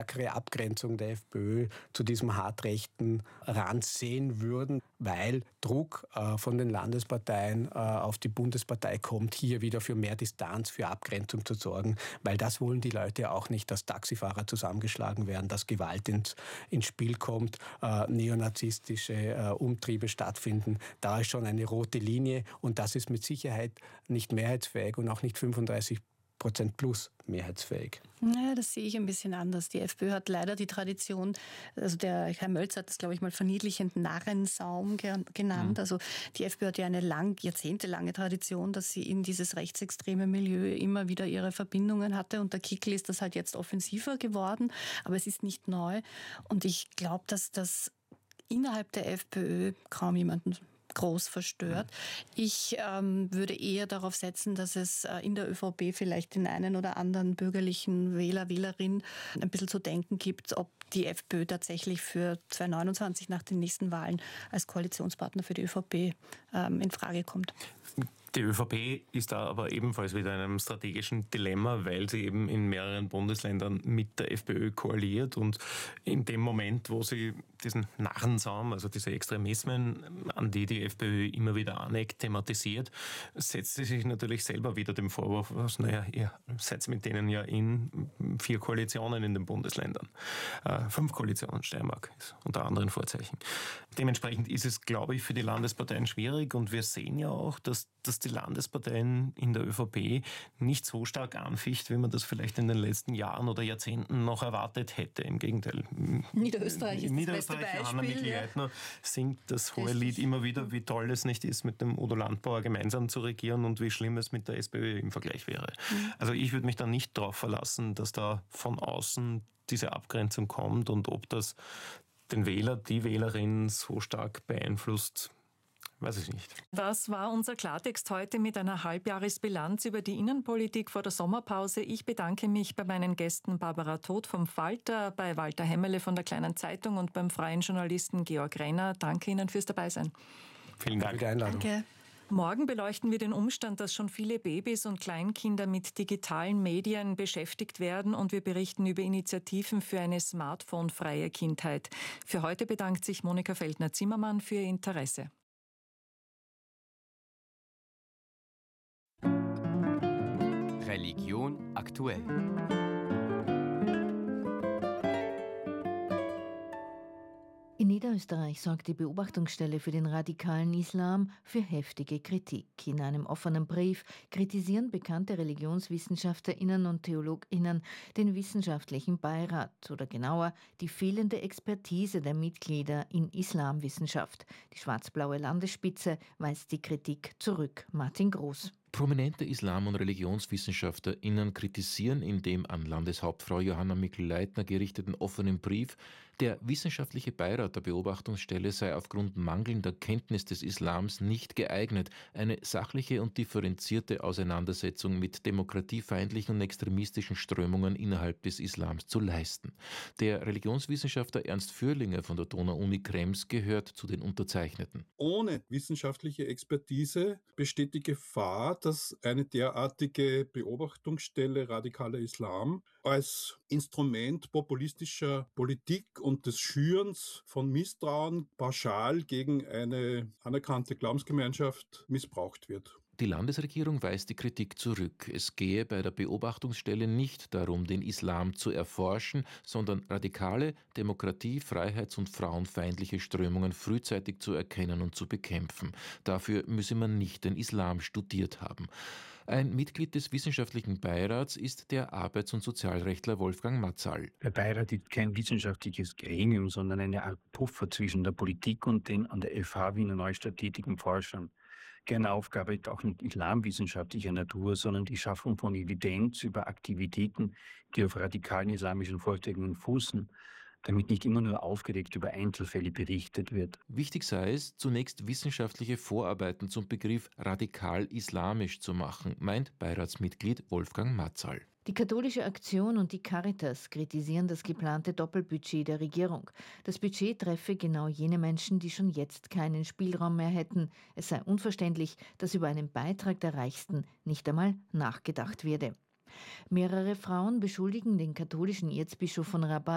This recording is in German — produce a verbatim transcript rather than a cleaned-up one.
stärkere Abgrenzung der FPÖ zu diesem hartrechten Rand sehen würden, weil Druck äh, von den Landesparteien äh, auf die Bundespartei kommt, hier wieder für mehr Distanz, für Abgrenzung zu sorgen, weil das wollen die Leute auch nicht, dass Taxifahrer zusammengeschlagen werden, dass Gewalt ins, ins Spiel kommt, äh, neonazistische äh, Umtriebe stattfinden. Da ist schon eine rote Linie und das ist mit Sicherheit nicht mehrheitsfähig und auch nicht fünfunddreißig Prozent plus mehrheitsfähig. Ja, das sehe ich ein bisschen anders. Die FPÖ hat leider die Tradition, also der Herr Mölzer hat das, glaube ich, mal verniedlichend Narrensaum genannt. Mhm. Also die FPÖ hat ja eine lang, jahrzehntelange Tradition, dass sie in dieses rechtsextreme Milieu immer wieder ihre Verbindungen hatte. Und der Kickl ist das halt jetzt offensiver geworden, aber es ist nicht neu. Und ich glaube, dass das innerhalb der FPÖ kaum jemanden groß verstört. Ich ähm, würde eher darauf setzen, dass es äh, in der ÖVP vielleicht den einen oder anderen bürgerlichen Wähler, Wählerin ein bisschen zu denken gibt, ob die FPÖ tatsächlich für zwanzig neunundzwanzig nach den nächsten Wahlen als Koalitionspartner für die ÖVP ähm, in Frage kommt. Die ÖVP ist da aber ebenfalls wieder in einem strategischen Dilemma, weil sie eben in mehreren Bundesländern mit der FPÖ koaliert und in dem Moment, wo sie diesen Narrensaum, also diese Extremismen, an die die FPÖ immer wieder aneckt, thematisiert, setzt sie sich natürlich selber wieder dem Vorwurf aus, naja, ihr seid mit denen ja in vier Koalitionen in den Bundesländern. Äh, fünf Koalitionen, Steiermark ist unter anderen Vorzeichen. Dementsprechend ist es, glaube ich, für die Landesparteien schwierig und wir sehen ja auch, dass dass die Landesparteien in der ÖVP nicht so stark anficht, wie man das vielleicht in den letzten Jahren oder Jahrzehnten noch erwartet hätte. Im Gegenteil. Niederösterreich ist das beste Beispiel. Hanna Mikl-Leitner singt das hohe Lied immer wieder, wie toll es nicht ist, mit dem Udo Landbauer gemeinsam zu regieren und wie schlimm es mit der SPÖ im Vergleich wäre. Mhm. Also ich würde mich da nicht darauf verlassen, dass da von außen diese Abgrenzung kommt und ob das den Wähler, die Wählerin so stark beeinflusst, weiß ich nicht. Das war unser Klartext heute mit einer Halbjahresbilanz über die Innenpolitik vor der Sommerpause. Ich bedanke mich bei meinen Gästen Barbara Todt vom Falter, bei Walter Hemmele von der Kleinen Zeitung und beim freien Journalisten Georg Renner. Danke Ihnen fürs Dabeisein. Vielen Dank für die Einladung. Danke. Morgen beleuchten wir den Umstand, dass schon viele Babys und Kleinkinder mit digitalen Medien beschäftigt werden und wir berichten über Initiativen für eine smartphone-freie Kindheit. Für heute bedankt sich Monika Feldner-Zimmermann für Ihr Interesse. Religion aktuell. In Niederösterreich sorgt die Beobachtungsstelle für den radikalen Islam für heftige Kritik. In einem offenen Brief kritisieren bekannte ReligionswissenschaftlerInnen und TheologInnen den wissenschaftlichen Beirat oder genauer die fehlende Expertise der Mitglieder in Islamwissenschaft. Die schwarz-blaue Landesspitze weist die Kritik zurück. Martin Groß. Prominente Islam- und ReligionswissenschaftlerInnen kritisieren in dem an Landeshauptfrau Johanna Mikl-Leitner gerichteten offenen Brief, der wissenschaftliche Beirat der Beobachtungsstelle sei aufgrund mangelnder Kenntnis des Islams nicht geeignet, eine sachliche und differenzierte Auseinandersetzung mit demokratiefeindlichen und extremistischen Strömungen innerhalb des Islams zu leisten. Der Religionswissenschaftler Ernst Fürlinger von der Donau-Uni Krems gehört zu den Unterzeichneten. Ohne wissenschaftliche Expertise besteht die Gefahr, dass eine derartige Beobachtungsstelle radikaler Islam als Instrument populistischer Politik und des Schürens von Misstrauen pauschal gegen eine anerkannte Glaubensgemeinschaft missbraucht wird. Die Landesregierung weist die Kritik zurück. Es gehe bei der Beobachtungsstelle nicht darum, den Islam zu erforschen, sondern radikale, demokratie-, freiheits- und frauenfeindliche Strömungen frühzeitig zu erkennen und zu bekämpfen. Dafür müsse man nicht den Islam studiert haben. Ein Mitglied des wissenschaftlichen Beirats ist der Arbeits- und Sozialrechtler Wolfgang Matzal. Der Beirat ist kein wissenschaftliches Gremium, sondern eine Art Puffer zwischen der Politik und den an der F H Wiener Neustadt tätigen Forschern. Keine Aufgabe ist auch nicht islamwissenschaftlicher Natur, sondern die Schaffung von Evidenz über Aktivitäten, die auf radikalen islamischen Vorstellungen fußen, damit nicht immer nur aufgeregt über Einzelfälle berichtet wird. Wichtig sei es, zunächst wissenschaftliche Vorarbeiten zum Begriff radikal-islamisch zu machen, meint Beiratsmitglied Wolfgang Matzal. Die Katholische Aktion und die Caritas kritisieren das geplante Doppelbudget der Regierung. Das Budget treffe genau jene Menschen, die schon jetzt keinen Spielraum mehr hätten. Es sei unverständlich, dass über einen Beitrag der Reichsten nicht einmal nachgedacht werde. Mehrere Frauen beschuldigen den katholischen Erzbischof von Rabat,